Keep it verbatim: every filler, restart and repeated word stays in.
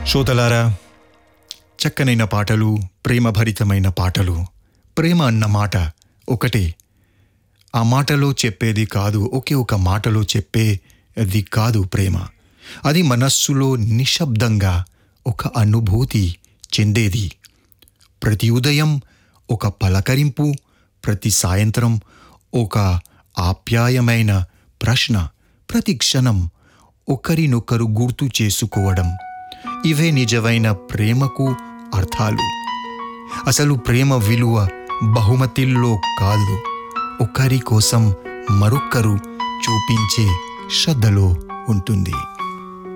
శ్రోతలారా, చక్కనైన పాటలు, ప్రేమభరితమైన పాటలు. ప్రేమ అన్న మాట ఒకటే. ఆ మాటలో చెప్పేది కాదు, ఒకే ఒక మాటలో చెప్పేది కాదు ప్రేమ. అది మనస్సులో నిశ్శబ్దంగా ఒక అనుభూతి చెందేది. ప్రతి ఉదయం ఒక పలకరింపు, ప్రతి సాయంత్రం ఒక ఆప్యాయమైన ప్రశ్న, ప్రతి క్షణం ఒకరినొకరు గుర్తు చేసుకోవడం. ఇవే నిజమైన ప్రేమకు అర్థాలు. అసలు ప్రేమ విలువ బహుమతిల్లో కాదు, ఒకరి కోసం మరొకరు చూపించే శ్రద్ధలో ఉంటుంది.